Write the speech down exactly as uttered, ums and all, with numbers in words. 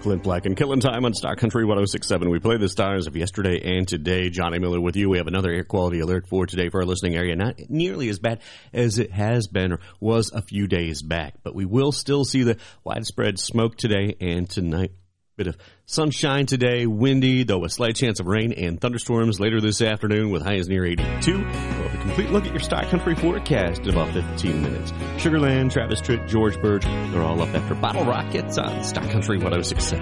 Clint Black and Killing Time on Star Country one oh six point seven. We play the stars of yesterday and today. Johnny Miller with you. We have another air quality alert for today for our listening area. Not nearly as bad as it has been or was a few days back, but we will still see the widespread smoke today and tonight. Bit of sunshine today, windy, though a slight chance of rain and thunderstorms later this afternoon with highs near eighty-two. We'll have a complete look at your Star Country forecast in about fifteen minutes. Sugarland, Travis Tritt, George Birch, they're all up after Bottle Rockets on Star Country one oh six point seven.